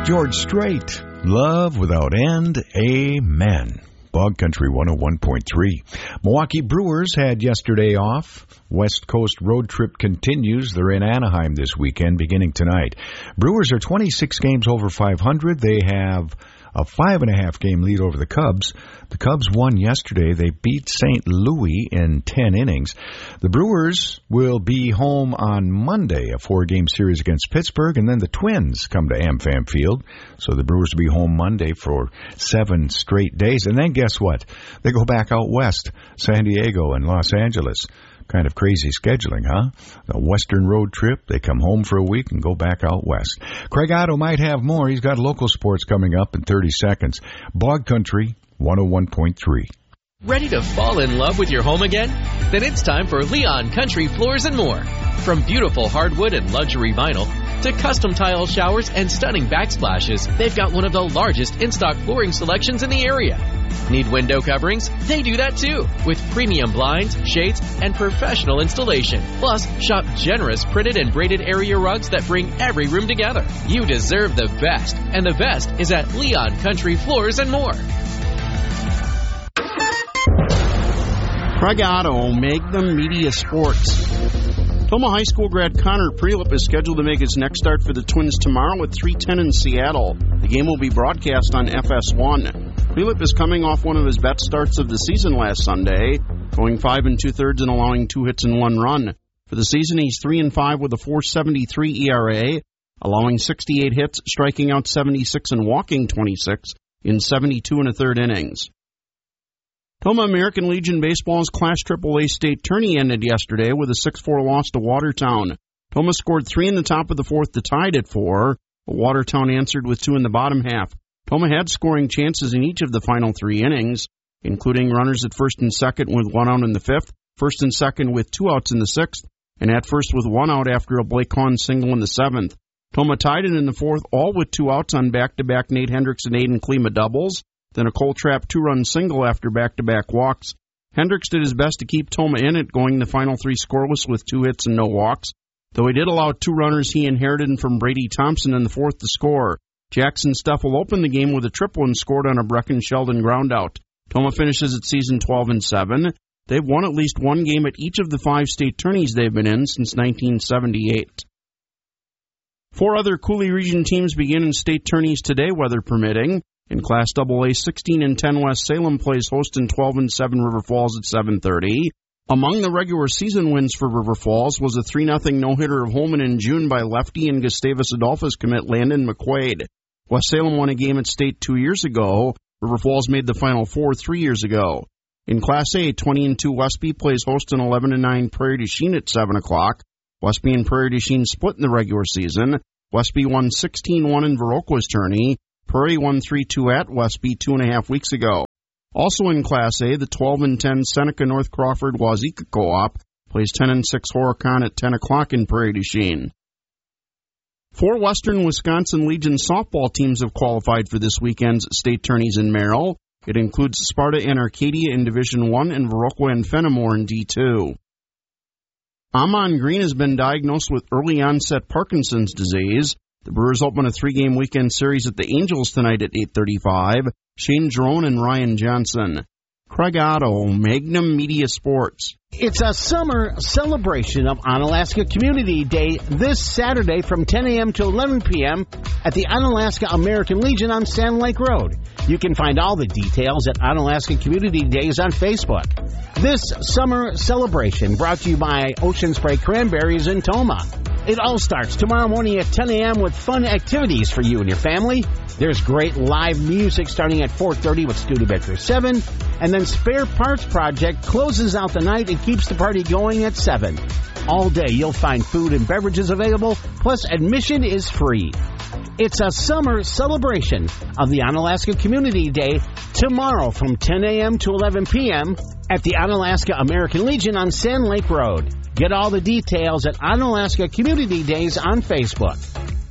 George Strait, Love Without End, Amen. Bog Country 101.3. Milwaukee Brewers had yesterday off. West Coast road trip continues. They're in Anaheim this weekend, beginning tonight. Brewers are 26 games over 500. They have a 5.5 game lead over the Cubs. The Cubs won yesterday. They beat St. Louis in 10 innings. The Brewers will be home on Monday, a 4-game series against Pittsburgh, and then the Twins come to AmFam Field. So the Brewers will be home Monday for 7 straight days. And then guess what? They go back out west, San Diego and Los Angeles. Kind of crazy scheduling, huh? A western road trip. They come home for a week and go back out west. Craig Otto might have more. He's got local sports coming up in 30 seconds. Bog Country 101.3. Ready to fall in love with your home again? Then it's time for Leon Country Floors and More. From beautiful hardwood and luxury vinyl to custom tile showers and stunning backsplashes, they've got one of the largest in-stock flooring selections in the area. Need window coverings? They do that too, with premium blinds, shades, and professional installation. Plus, shop generous printed and braided area rugs that bring every room together. You deserve the best, and the best is at Leon Country Floors and More. Craig Otto, Magnum Media Sports. Toma High School grad Connor Prelip is scheduled to make his next start for the Twins tomorrow at 3:10 in Seattle. The game will be broadcast on FS1. Prelip is coming off one of his best starts of the season last Sunday, going 5 2/3 and allowing 2 hits and 1 run. For the season, he's 3-5 with a 4.73 ERA, allowing 68 hits, striking out 76 and walking 26 in 72 1/3 innings. Toma American Legion Baseball's Class AAA state tourney ended yesterday with a 6-4 loss to Watertown. Toma scored 3 in the top of the fourth to tie it at 4, but Watertown answered with 2 in the bottom half. Toma had scoring chances in each of the final 3 innings, including runners at first and second with 1 out in the 5th, first and second with 2 outs in the 6th, and at first with 1 out after a Blake Hahn single in the 7th. Toma tied it in the 4th, all with 2 outs on back-to-back Nate Hendricks and Aiden Klima doubles, then a Cole Trapp 2-run single after back-to-back walks. Hendricks did his best to keep Toma in it, going the final 3 scoreless with 2 hits and no walks, though he did allow 2 runners he inherited from Brady Thompson in the 4th to score. Jackson Steffel opened the game with a triple and scored on a Brecken Sheldon groundout. Toma finishes its season 12-7. They've won at least 1 game at each of the 5 state tourneys they've been in since 1978. 4 other Coulee Region teams begin in state tourneys today, weather permitting. In Class AA, 16-10 West Salem plays host in 12-7 River Falls at 7:30. Among the regular season wins for River Falls was a 3-0 no-hitter of Holman in June by lefty and Gustavus Adolphus commit Landon McQuaid. West Salem won a game at state 2 years ago. River Falls made the Final Four 3 years ago. In Class A, 20-2 Westby plays host in 11-9 Prairie du Chien at 7 o'clock. Westby and Prairie du Chien split in the regular season. Westby won 16-1 in Viroqua's tourney. Prairie won 3-2 at Westby 2.5 weeks ago. Also in Class A, the 12-10 Seneca North Crawford Wazeeka Co-op plays 10-6 Horicon at 10 o'clock in Prairie du Chien. 4 Western Wisconsin Legion softball teams have qualified for this weekend's state tourneys in Merrill. It includes Sparta and Arcadia in Division I and Viroqua and Fenimore in D2. Amon Green has been diagnosed with early-onset Parkinson's disease. The Brewers open a 3-game weekend series at the Angels tonight at 8:35. Shane Jerome and Ryan Johnson. Craig Otto, Magnum Media Sports. It's a summer celebration of Onalaska Community Day this Saturday from 10 a.m. to 11 p.m. at the Onalaska American Legion on Sand Lake Road. You can find all the details at Onalaska Community Days on Facebook. This summer celebration brought to you by Ocean Spray Cranberries in Toma. It all starts tomorrow morning at 10 a.m. with fun activities for you and your family. There's great live music starting at 4:30 with Studebaker 7. And then Spare Parts Project closes out the night and keeps the party going at 7. All day you'll find food and beverages available, plus admission is free. It's a summer celebration of the Onalaska Community Day tomorrow from 10 a.m. to 11 p.m. at the Onalaska American Legion on Sand Lake Road. Get all the details at Onalaska Community Days on Facebook.